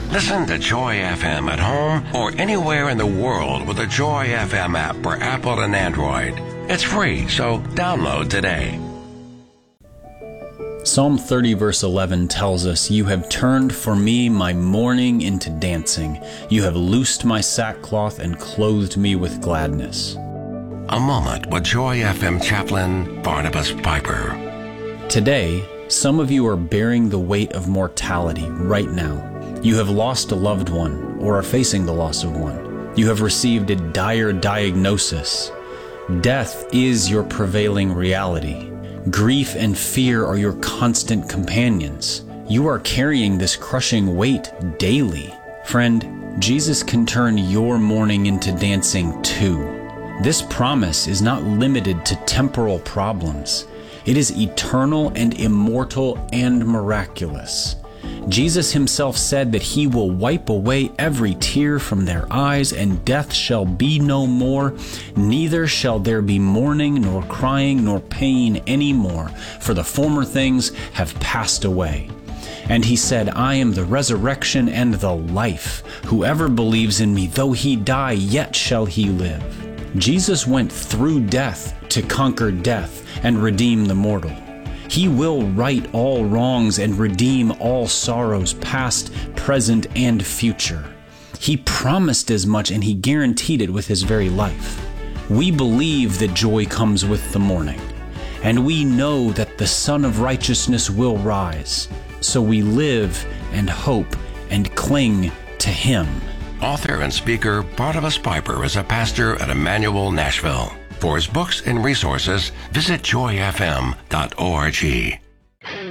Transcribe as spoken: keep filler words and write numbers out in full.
Listen to Joy F M at home or anywhere in the world with the Joy F M app for Apple and Android. It's free, so download today. Psalm thirty verse eleven tells us, "You have turned for me my mourning into dancing. You have loosed my sackcloth and clothed me with gladness." A moment with Joy F M chaplain Barnabas Piper. Today, some of you are bearing the weight of mortality right now. You have lost a loved one or are facing the loss of one. You have received a dire diagnosis. Death is your prevailing reality. Grief and fear are your constant companions. You are carrying this crushing weight daily. Friend, Jesus can turn your mourning into dancing too. This promise is not limited to temporal problems. It is eternal and immortal and miraculous. Jesus himself said that he will wipe away every tear from their eyes, and death shall be no more. Neither shall there be mourning, nor crying, nor pain any more, for the former things have passed away. And he said, "I am the resurrection and the life. Whoever believes in me, though he die, yet shall he live." Jesus went through death to conquer death and redeem the mortal. He will right all wrongs and redeem all sorrows, past, present, and future. He promised as much, and he guaranteed it with his very life. We believe that joy comes with the morning, and we know that the Son of Righteousness will rise. So we live and hope and cling to him. Author and speaker Barnabas Piper is a pastor at Emmanuel, Nashville. For his books and resources, visit joy f m dot org.